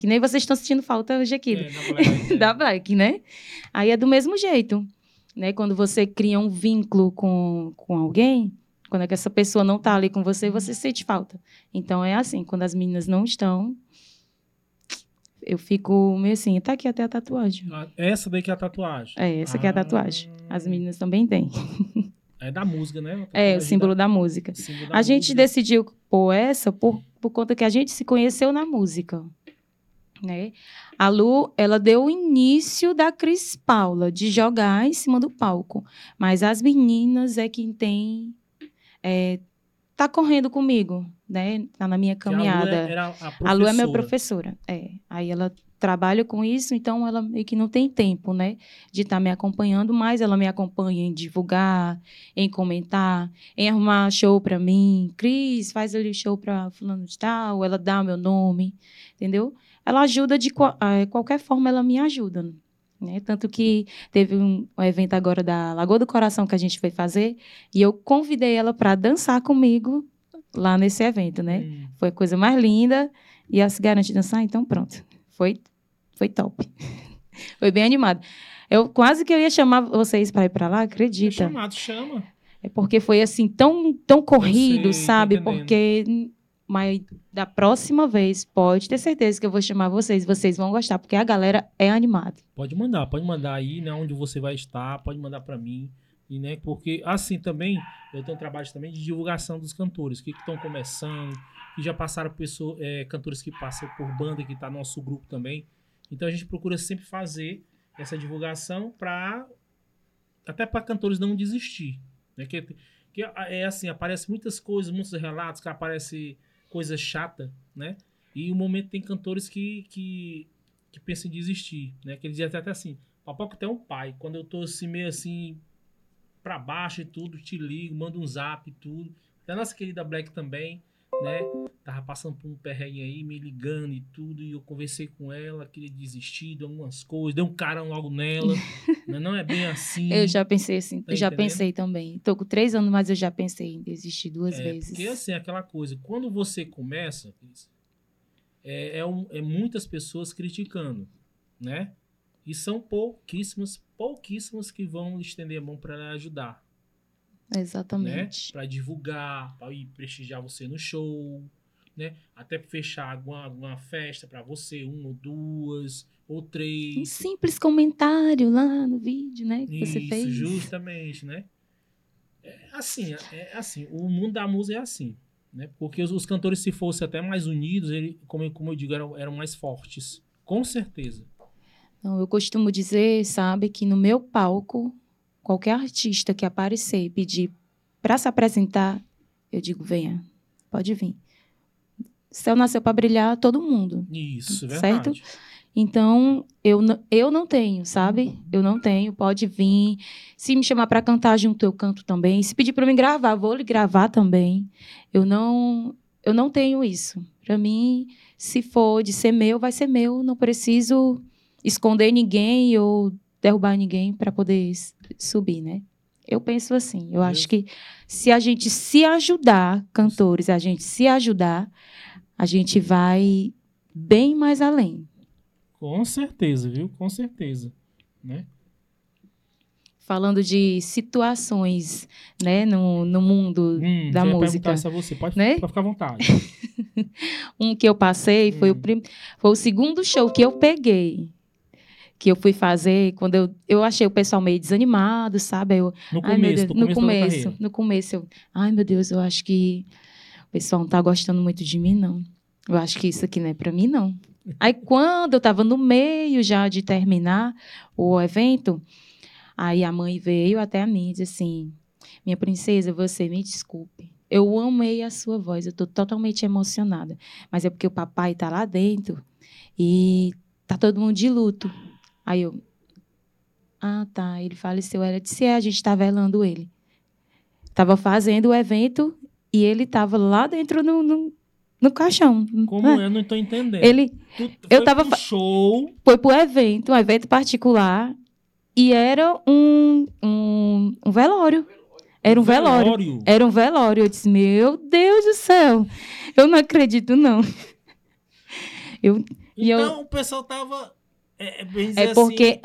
Que nem vocês estão sentindo falta hoje aqui. Da Black, né? Aí é do mesmo jeito. Né? Quando você cria um vínculo com alguém, quando é que essa pessoa não está ali com você, você sente falta. Então, é assim, quando as meninas não estão, eu fico meio assim, tá aqui até a tatuagem. Essa daí que é a tatuagem? Essa que é a tatuagem. As meninas também têm. É da música, né? O símbolo da música. A gente decidiu pôr essa por conta que a gente se conheceu na música. Né? A Lu, ela deu o início da Cris Paula, de jogar em cima do palco. Mas as meninas é quem tem... tá correndo comigo, né? Tá na minha caminhada. A Lu é minha professora. Aí ela trabalha com isso, então ela meio que não tem tempo, né? De estar me acompanhando, mas ela me acompanha em divulgar, em comentar, em arrumar show para mim. Cris, faz ali o show para fulano de tal, ela dá o meu nome, entendeu? Ela ajuda de qualquer forma, ela me ajuda. Né? Tanto que teve um evento agora da Lagoa do Coração que a gente foi fazer e eu convidei ela para dançar comigo lá nesse evento. Né? Foi a coisa mais linda e ela se garante dançar, então pronto. Foi top. Foi bem animado. Eu quase que eu ia chamar vocês para ir para lá, acredita? Chama. É porque foi assim tão corrido, sabe? Porque... Mas da próxima vez, pode ter certeza que eu vou chamar vocês. Vocês vão gostar, porque a galera é animada. Pode mandar aí, né, onde você vai estar, pode mandar para mim. E, né, porque assim também, eu tenho um trabalho também de divulgação dos cantores, que estão começando, que já passaram pessoas, cantores que passam por banda, que está no nosso grupo também. Então a gente procura sempre fazer essa divulgação até para cantores não desistir. Né? Que é assim, aparece muitas coisas, muitos relatos que aparecem coisa chata, né? E o momento tem cantores que pensam em desistir, né? Que eles dizem até assim, papoca até um pai. Quando eu tô assim, meio assim, pra baixo e tudo, te ligo, mando um zap e tudo. Até a nossa querida Black também, né? Tava passando por um perrengue aí, me ligando e tudo, e eu conversei com ela, queria desistir de algumas coisas, dei um carão logo nela, não é bem assim. Eu já pensei assim, tá, eu já entendendo? Pensei também. Tô com 3 anos, mas eu já pensei em desistir 2 vezes. Porque assim, aquela coisa, quando você começa, muitas pessoas criticando, né? E são pouquíssimas que vão estender a mão para ajudar. Exatamente. Né? Para divulgar, para ir prestigiar você no show, né? Até fechar alguma festa para você, 1 ou 2 ou 3. Um simples comentário lá no vídeo, né? Que você fez. Isso, justamente, né? É assim, o mundo da música é assim, né? Porque os cantores, se fossem até mais unidos, como eu digo, eram mais fortes. Com certeza. Então, eu costumo dizer, sabe, que no meu palco, qualquer artista que aparecer e pedir para se apresentar, eu digo, venha, pode vir. O céu nasceu para brilhar todo mundo. Isso, certo? Verdade. Então, eu não tenho, sabe? Eu não tenho, pode vir. Se me chamar para cantar junto, eu canto também. Se pedir para me gravar, vou lhe gravar também. Eu não tenho isso. Para mim, se for de ser meu, vai ser meu. Não preciso esconder ninguém ou derrubar ninguém para poder subir, né? Eu penso assim. Eu acho que se a gente se ajudar, cantores, a gente se ajudar, a gente vai bem mais além. Com certeza, viu? Com certeza, né? Falando de situações, né, no mundo da música. Isso a você. Pode ficar à vontade. Um que eu passei foi o segundo show que eu peguei, que eu fui fazer quando eu achei o pessoal meio desanimado, sabe? No começo, ai, meu Deus, eu acho que o pessoal não está gostando muito de mim, não. Eu acho que isso aqui não é para mim, não. Aí, quando eu estava no meio já de terminar o evento, aí a mãe veio até a mim e disse assim, minha princesa, você me desculpe. Eu amei a sua voz, eu estou totalmente emocionada. Mas é porque o papai está lá dentro e está todo mundo de luto. Aí eu, tá, ele faleceu. Ela disse, a gente está velando ele. Estava fazendo o evento e ele estava lá dentro no caixão. Como eu não estou entendendo. Eu tava pro show. Foi pro evento, um evento particular, e era um velório. Era um velório. Era um velório. Eu disse, meu Deus do céu, eu não acredito, não. Então o pessoal tava... bem dizer É porque assim,